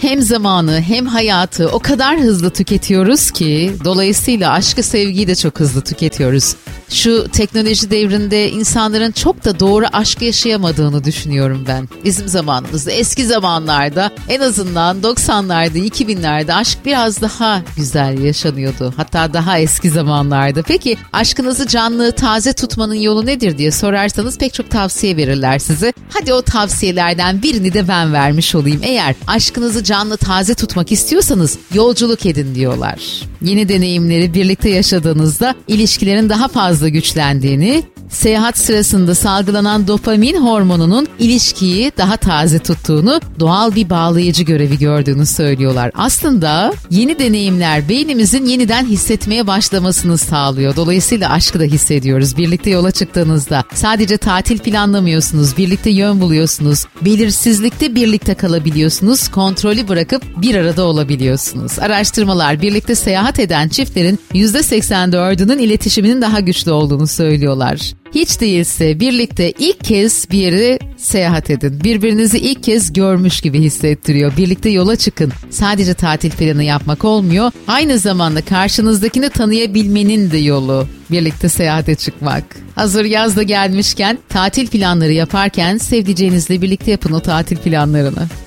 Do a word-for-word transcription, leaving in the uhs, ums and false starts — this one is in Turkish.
hem zamanı hem hayatı o kadar hızlı tüketiyoruz ki dolayısıyla aşkı, sevgiyi de çok hızlı tüketiyoruz. Şu teknoloji devrinde insanların çok da doğru aşk yaşayamadığını düşünüyorum ben. Bizim zamanımızda, eski zamanlarda, en azından doksanlarda, iki binlerde aşk biraz daha güzel yaşanıyordu. Hatta daha eski zamanlarda. Peki aşkınızı canlı, taze tutmanın yolu nedir diye sorarsanız pek çok tavsiye verirler size. Hadi o tavsiyelerden birini de ben vermiş olayım. Eğer aşkınızı canlı, taze tutmak istiyorsanız yolculuk edin diyorlar. Yeni deneyimleri birlikte yaşadığınızda ilişkilerin daha fazla güçlendiğini, seyahat sırasında salgılanan dopamin hormonunun ilişkiyi daha taze tuttuğunu, doğal bir bağlayıcı görevi gördüğünü söylüyorlar. Aslında yeni deneyimler beynimizin yeniden hissetmeye başlamasını sağlıyor. Dolayısıyla aşkı da hissediyoruz. Birlikte yola çıktığınızda sadece tatil planlamıyorsunuz, birlikte yön buluyorsunuz, belirsizlikte birlikte kalabiliyorsunuz, kontrolü bırakıp bir arada olabiliyorsunuz. Araştırmalar birlikte seyahat eden çiftlerin yüzde seksen dördünün iletişiminin daha güçlü olduğunu söylüyorlar. Hiç değilse birlikte ilk kez bir yere seyahat edin. Birbirinizi ilk kez görmüş gibi hissettiriyor. Birlikte yola çıkın. Sadece tatil planı yapmak olmuyor. Aynı zamanda karşınızdakini tanıyabilmenin de yolu birlikte seyahate çıkmak. Hazır yaz da gelmişken tatil planları yaparken sevdiceğinizle birlikte yapın o tatil planlarını.